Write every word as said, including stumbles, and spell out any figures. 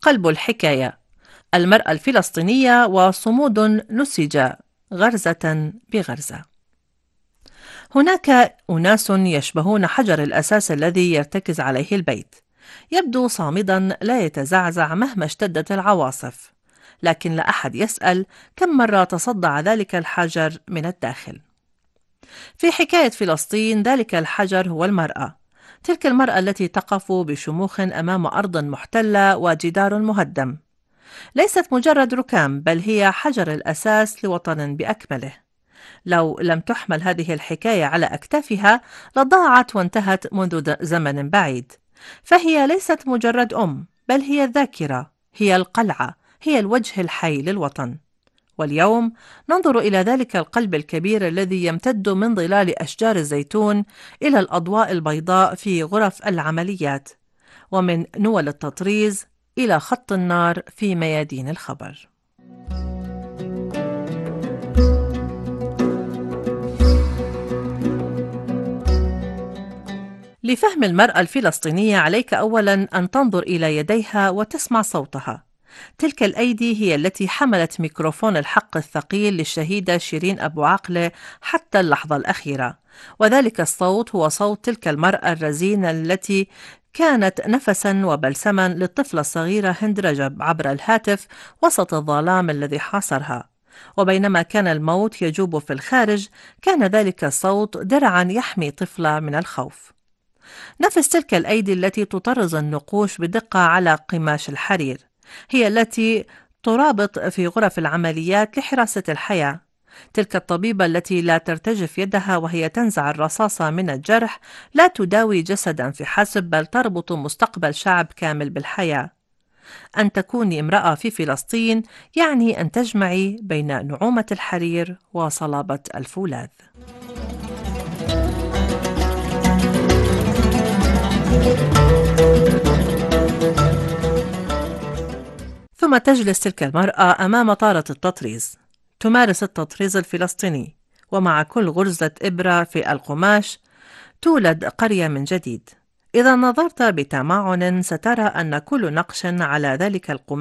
قلب الحكاية: المرأة الفلسطينية وصمود نسج غرزة بغرزة. هناك أناس يشبهون حجر الأساس الذي يرتكز عليه البيت، يبدو صامدا لا يتزعزع مهما اشتدت العواصف، لكن لا أحد يسأل كم مرة تصدع ذلك الحجر من الداخل. في حكاية فلسطين ذلك الحجر هو المرأة، تلك المرأة التي تقف بشموخ أمام أرض محتلة وجدار مهدم، ليست مجرد ركام بل هي حجر الأساس لوطن بأكمله. لو لم تحمل هذه الحكاية على أكتافها لضاعت وانتهت منذ زمن بعيد، فهي ليست مجرد أم بل هي الذاكرة، هي القلعة، هي الوجه الحي للوطن. واليوم ننظر إلى ذلك القلب الكبير الذي يمتد من ظلال أشجار الزيتون إلى الأضواء البيضاء في غرف العمليات، ومن نول التطريز إلى خط النار في ميادين الخبر. لفهم المرأة الفلسطينية عليك أولاً أن تنظر إلى يديها وتسمع صوتها. تلك الأيدي هي التي حملت ميكروفون الحق الثقيل للشهيدة شيرين أبو عقلة حتى اللحظة الأخيرة، وذلك الصوت هو صوت تلك المرأة الرزينة التي كانت نفساً وبلسماً للطفلة الصغيرة هند رجب عبر الهاتف وسط الظلام الذي حاصرها. وبينما كان الموت يجوب في الخارج، كان ذلك الصوت درعاً يحمي طفلة من الخوف. نفس تلك الأيدي التي تطرز النقوش بدقة على قماش الحرير هي التي ترابط في غرف العمليات لحراسة الحياة. تلك الطبيبة التي لا ترتجف يدها وهي تنزع الرصاصة من الجرح لا تداوي جسدا فحسب بل تربط مستقبل شعب كامل بالحياة. أن تكوني امرأة في فلسطين يعني أن تجمعي بين نعومة الحرير وصلابة الفولاذ. ثم تجلس تلك المرأة أمام طارة التطريز، تمارس التطريز الفلسطيني، ومع كل غرزة إبرة في القماش تولد قرية من جديد. إذا نظرت بتمعن سترى أن كل نقش على ذلك القماش